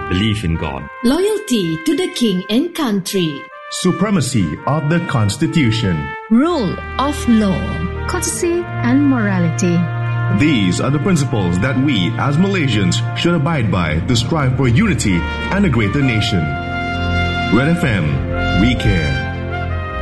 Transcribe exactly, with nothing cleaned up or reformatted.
Belief in God. Loyalty to the king and country. Supremacy of the Constitution. Rule of law. Courtesy and morality. These are the principles that we as Malaysians should abide by to strive for unity and a greater nation. Red F M, we care.